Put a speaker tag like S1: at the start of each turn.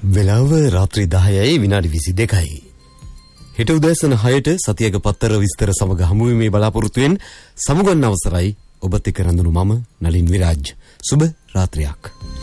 S1: වෙලාව රාත්‍රී 10යි විනාඩි 22යි. හෙට උදෑසන 6ට සතියක පත්තර විස්තර සමග හමු වීමේ බලාපොරොත්තුවෙන් සමුගන්න අවසරයි. ඔබත් එක්ක රැඳුණු මම නලින් විරාජ්. සුබ රාත්‍රියක්.